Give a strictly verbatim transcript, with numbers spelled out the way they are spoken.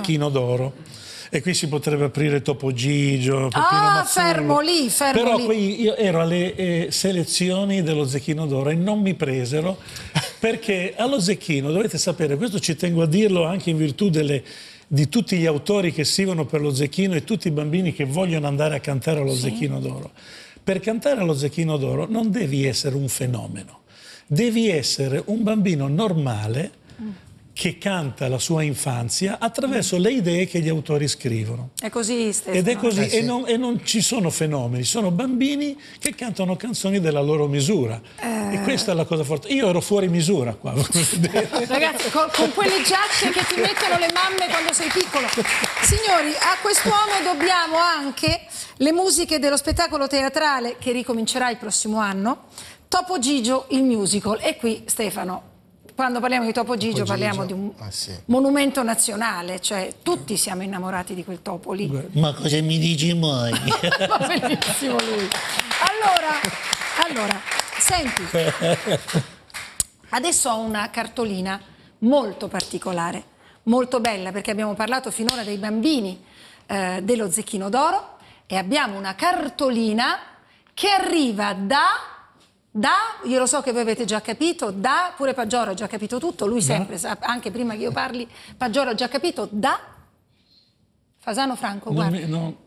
Zecchino d'Oro. E qui si potrebbe aprire Topo Gigio, Peppino Ah, Mazzullo. fermo lì, fermo Però lì. poi io ero alle eh, selezioni dello Zecchino d'Oro e non mi presero, perché allo Zecchino, dovete sapere, questo ci tengo a dirlo anche in virtù delle, di tutti gli autori che scrivono per lo Zecchino e tutti i bambini che vogliono andare a cantare allo Sì. Zecchino d'Oro. Per cantare allo Zecchino d'Oro non devi essere un fenomeno, devi essere un bambino normale che canta la sua infanzia attraverso le idee che gli autori scrivono. È così, Stefano. Ed è così, Eh, sì. e, non, e non ci sono fenomeni, sono bambini che cantano canzoni della loro misura. Eh. E questa è la cosa forte. Io ero fuori misura qua. Ragazzi, con, con quelle giacche che ti mettono le mamme quando sei piccolo. Signori, a quest'uomo dobbiamo anche le musiche dello spettacolo teatrale che ricomincerà il prossimo anno, Topo Gigio, il musical. E qui, Stefano, quando parliamo di Topo Gigio, Topo parliamo Gigio, di un ah, sì. monumento nazionale, cioè tutti siamo innamorati di quel topo lì. Ma cosa mi dici mai? Ma bellissimo lui. Allora, allora, senti, adesso ho una cartolina molto particolare, molto bella, perché abbiamo parlato finora dei bambini eh, dello Zecchino d'Oro e abbiamo una cartolina che arriva da... Da, io lo so che voi avete già capito, da, pure Paggioro ha già capito tutto, lui sempre sa, anche prima che io parli, Paggioro ha già capito, da Fasano Franco, Non guarda. mi- no.